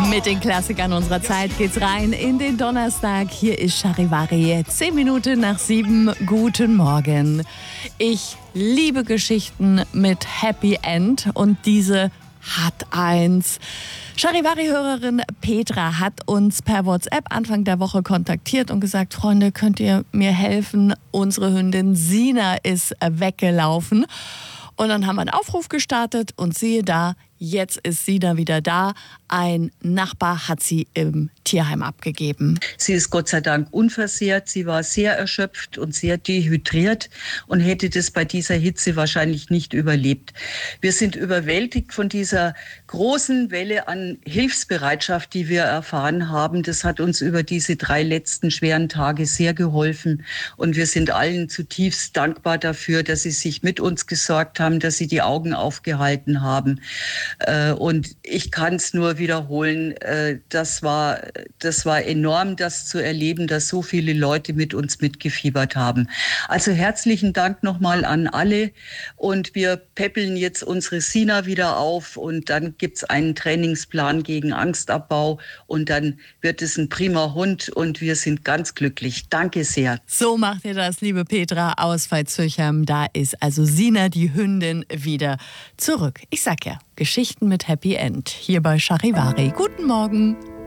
Mit den Klassikern unserer Zeit geht's rein in den Donnerstag. Hier ist Charivari, 10 Minuten nach 7. Guten Morgen. Ich liebe Geschichten mit Happy End und diese hat eins. Charivari-Hörerin Petra hat uns per WhatsApp Anfang der Woche kontaktiert und gesagt, Freunde, könnt ihr mir helfen? Unsere Hündin Sina ist weggelaufen. Und dann haben wir einen Aufruf gestartet und siehe da, jetzt ist Sina wieder da. Ein Nachbar hat sie im Tierheim abgegeben. Sie ist Gott sei Dank unversehrt. Sie war sehr erschöpft und sehr dehydriert und hätte das bei dieser Hitze wahrscheinlich nicht überlebt. Wir sind überwältigt von dieser großen Welle an Hilfsbereitschaft, die wir erfahren haben. Das hat uns über diese 3 letzten schweren Tage sehr geholfen. Und wir sind allen zutiefst dankbar dafür, dass sie sich mit uns gesorgt haben, dass sie die Augen aufgehalten haben. Und ich kann es nur wiederholen, das war enorm, das zu erleben, dass so viele Leute mit uns mitgefiebert haben. Also herzlichen Dank nochmal an alle und wir peppeln jetzt unsere Sina wieder auf und dann gibt's einen Trainingsplan gegen Angstabbau und dann wird es ein prima Hund und wir sind ganz glücklich. Danke sehr. So macht ihr das, liebe Petra aus Veitshöchheim. Da ist also Sina, die Hündin, wieder zurück. Ich sag ja, Geschichten mit Happy End hier bei Charivari. Guten Morgen.